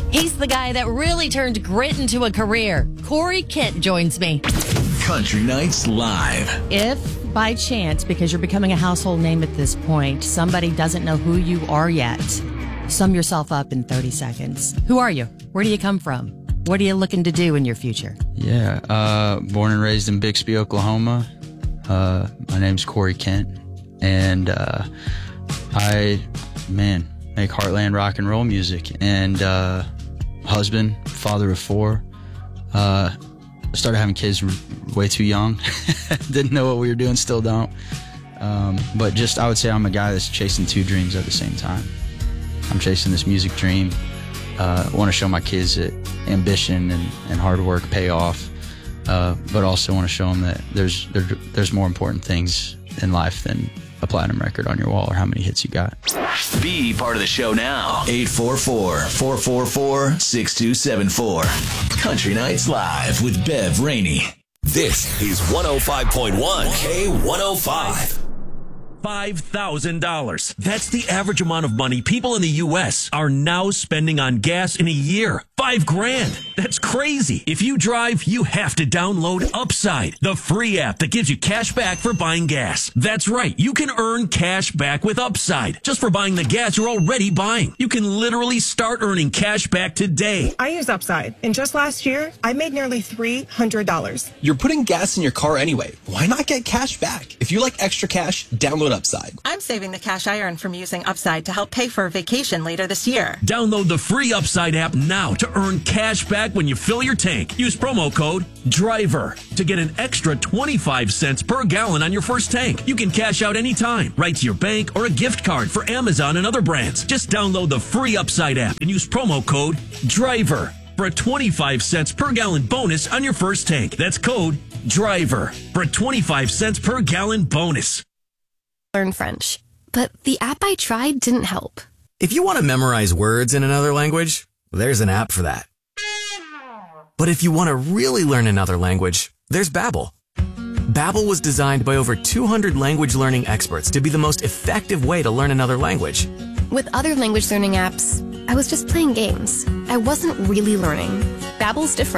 He's the guy that really turned grit into a career. Corey Kent joins me. Country Nights Live. If by chance, because you're becoming a household name at this point, somebody doesn't know who you are yet, sum yourself up in 30 seconds. Who are you? Where do you come from? What are you looking to do in your future? Yeah, born and raised in Bixby, Oklahoma. My name's Corey Kent, and I make heartland rock and roll music, and husband, father of 4. Started having kids way too young. Didn't know what we were doing, still don't. But just, I would say I'm a guy that's chasing 2 dreams at the same time. I'm chasing this music dream. I want to show my kids that ambition and hard work pay off, but also want to show them that there's more important things in life than a platinum record on your wall or how many hits you got. Be part of the show now. 844-444-6274. Country Nights Live with Bev Rainey. This is 105.1 K105. $5,000. That's the average amount of money people in the U.S. are now spending on gas in a year. $5,000. That's crazy. If you drive, you have to download Upside, the free app that gives you cash back for buying gas. That's right. You can earn cash back with Upside just for buying the gas you're already buying. You can literally start earning cash back today. I use Upside, and just last year, I made nearly $300. You're putting gas in your car anyway. Why not get cash back? If you like extra cash, download Upside. I'm saving the cash I earn from using Upside to help pay for a vacation later this year. Download the free Upside app now to earn cash back when you fill your tank. Use promo code DRIVER to get an extra 25 cents per gallon on your first tank. You can cash out anytime, right to your bank or a gift card for Amazon and other brands. Just download the free Upside app and use promo code DRIVER for a 25 cents per gallon bonus on your first tank. That's code DRIVER for a 25 cents per gallon bonus. Learn French, but the app I tried didn't help. If you want to memorize words in another language, there's an app for that. But if you want to really learn another language, there's Babbel. Babbel was designed by over 200 language learning experts to be the most effective way to learn another language. With other language learning apps, I was just playing games. I wasn't really learning. Babbel's different.